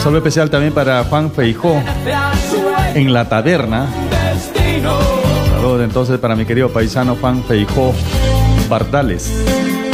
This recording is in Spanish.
saludo especial también para Juan Feijó en la taberna. Saludos entonces para mi querido paisano Juan Feijó Bardales.